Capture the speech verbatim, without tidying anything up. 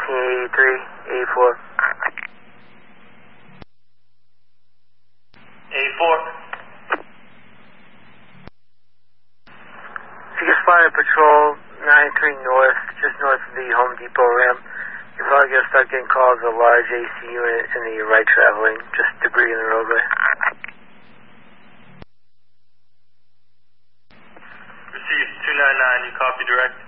eighty-three, eighty-four. eighty-four. If you can spot a patrol ninety-three north, just north of the Home Depot ramp, you're probably going to start getting calls of a large A C unit in the right traveling, just debris in the roadway. Received two nine nine, you copy direct?